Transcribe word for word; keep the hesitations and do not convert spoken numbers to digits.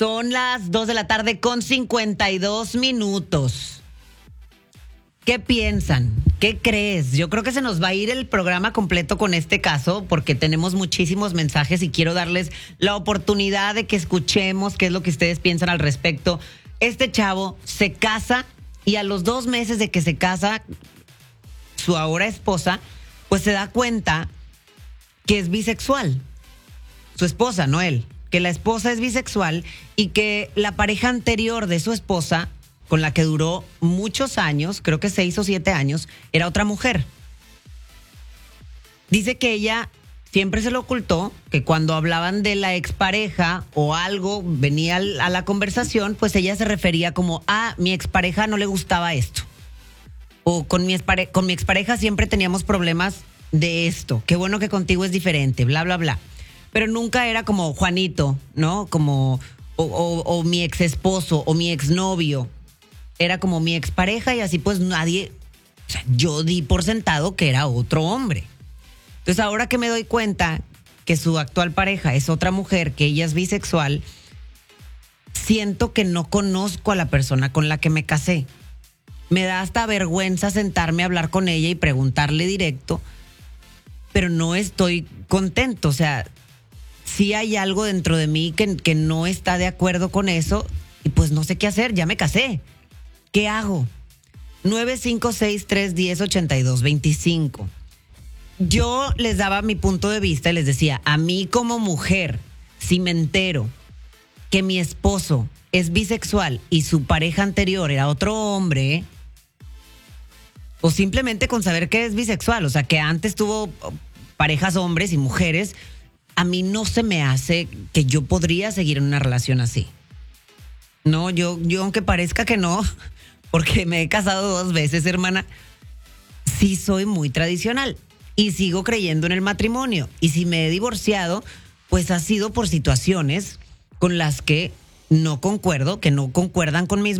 Son las dos de la tarde con cincuenta y dos minutos. ¿Qué piensan? ¿Qué crees? Yo creo que se nos va a ir el programa completo con este caso porque tenemos muchísimos mensajes y quiero darles la oportunidad de que escuchemos qué es lo que ustedes piensan al respecto. Este chavo se casa y a los dos meses de que se casa, su ahora esposa, pues se da cuenta que es bisexual. Su esposa, no él. Que la esposa es bisexual y que la pareja anterior de su esposa, con la que duró muchos años, creo que seis o siete años, era otra mujer. Dice que ella siempre se lo ocultó, que cuando hablaban de la expareja o algo venía a la conversación, pues ella se refería como, ah, mi expareja no le gustaba esto. O con mi, expare- con mi expareja siempre teníamos problemas de esto. Qué bueno que contigo es diferente, bla, bla, bla. Pero nunca era como Juanito, ¿no? Como, o, o, o mi ex esposo, o mi exnovio. Era como mi expareja y así pues nadie, o sea, yo di por sentado que era otro hombre. Entonces ahora que me doy cuenta que su actual pareja es otra mujer, que ella es bisexual, siento que no conozco a la persona con la que me casé. Me da hasta vergüenza sentarme a hablar con ella y preguntarle directo, pero no estoy contento, o sea, sí hay algo dentro de mí que, que no está de acuerdo con eso y pues no sé qué hacer, ya me casé. ¿Qué hago? nueve cinco seis, tres uno cero, ocho dos dos cinco. Yo les daba mi punto de vista y les decía, a mí como mujer, si me entero que mi esposo es bisexual y su pareja anterior era otro hombre, o simplemente con saber que es bisexual, o sea, que antes tuvo parejas hombres y mujeres, a mí no se me hace que yo podría seguir en una relación así. No, yo, yo aunque parezca que no, porque me he casado dos veces, hermana, sí soy muy tradicional y sigo creyendo en el matrimonio. Y si me he divorciado, pues ha sido por situaciones con las que no concuerdo, que no concuerdan con mis